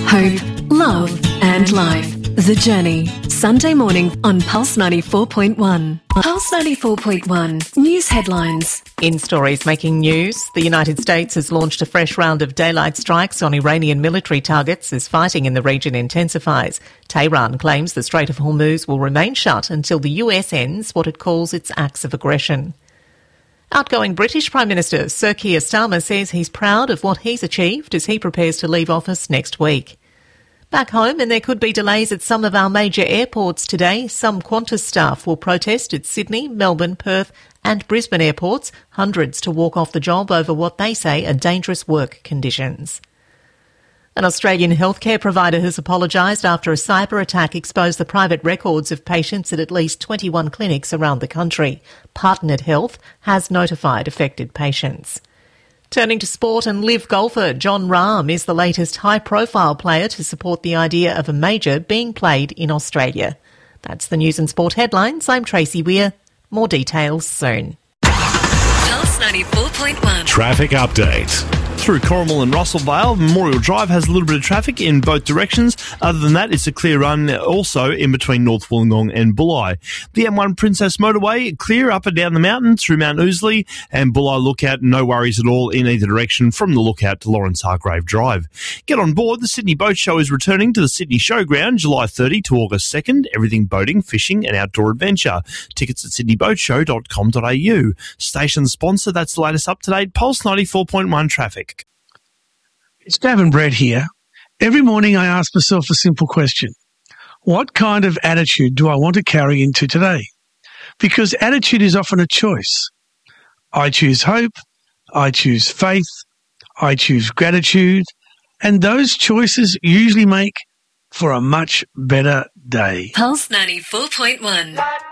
hope, love and life. The Journey. Sunday morning on Pulse 94.1. Pulse 94.1. News headlines. In stories making news, the United States has launched a fresh round of daylight strikes on Iranian military targets as fighting in the region intensifies. Tehran claims the Strait of Hormuz will remain shut until the US ends what it calls its acts of aggression. Outgoing British Prime Minister Sir Keir Starmer says he's proud of what he's achieved as he prepares to leave office next week. Back home, and there could be delays at some of our major airports today, some Qantas staff will protest at Sydney, Melbourne, Perth and Brisbane airports, hundreds to walk off the job over what they say are dangerous work conditions. An Australian healthcare provider has apologised after a cyber attack exposed the private records of patients at least 21 clinics around the country. Partnered Health has notified affected patients. Turning to sport, and live golfer Jon Rahm is the latest high-profile player to support the idea of a major being played in Australia. That's the news and sport headlines. I'm Tracy Weir. More details soon. Pulse 94.1. Traffic update. Through Corrimal and Russellvale, Memorial Drive has a little bit of traffic in both directions. Other than that, it's a clear run also in between North Wollongong and Bulli. The M1 Princess Motorway, clear up and down the mountain through Mount Ousley and Bulli Lookout. No worries at all in either direction from the Lookout to Lawrence Hargrave Drive. Get on board. The Sydney Boat Show is returning to the Sydney Showground July 30 to August 2nd. Everything boating, fishing and outdoor adventure. Tickets at sydneyboatshow.com.au. Station sponsor, that's the latest up-to-date Pulse 94.1 traffic. It's Gavin Brett here. Every morning I ask myself a simple question. What kind of attitude do I want to carry into today? Because attitude is often a choice. I choose hope, I choose faith, I choose gratitude, and those choices usually make for a much better day. Pulse 94.1.